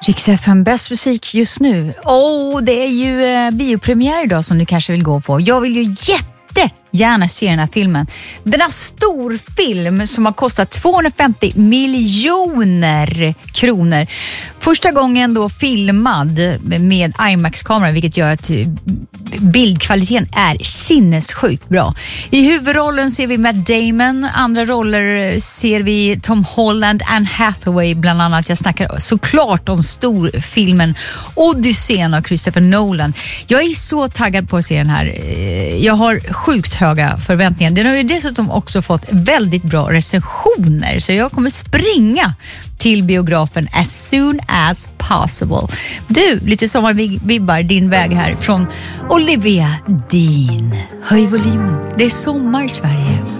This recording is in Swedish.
Rix FM, bäst musik just nu. Det är ju biopremiär idag som du kanske vill gå på. Jag vill ju jättegärna se den här filmen. Denna storfilm som har kostat 250 miljoner kronor. Första gången då filmad med IMAX-kamera, vilket gör att bildkvaliteten är sinnessjukt bra. I huvudrollen ser vi Matt Damon, andra roller ser vi Tom Holland, Anne Hathaway bland annat. Jag snackar såklart om storfilmen Odysseen av Christopher Nolan. Jag är så taggad på att se den här. Jag har sjukt höga förväntningar. Den har ju dessutom också fått väldigt bra recensioner, så jag kommer springa till biografen as soon as possible. Du, lite sommarvibbar din väg här från Olivia Dean. Höj volymen. Det är sommar i Sverige.